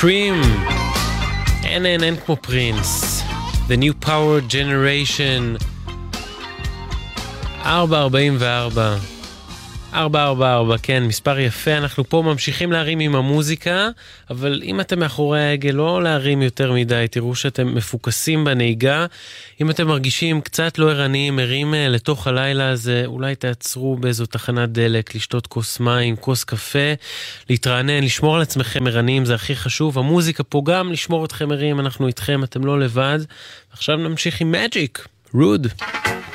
Cream. אין כמו פרינס. The New Power Generation. 444. 444, כן, מספר יפה. אנחנו פה ממשיכים להרים עם המוזיקה, אבל אם אתם מאחורי ההגה, לא להרים יותר מדי, תראו שאתם מפוקסים בנהיגה. אם אתם מרגישים קצת לא ערניים, ערים לתוך הלילה הזה, אולי תעצרו באיזו תחנת דלק, לשתות כוס מים, כוס קפה, להתרענן, לשמור על עצמכם ערניים, זה הכי חשוב. המוזיקה פה גם לשמור אתכם ערים, אנחנו איתכם, אתם לא לבד. עכשיו נמשיך עם Magic, Rude.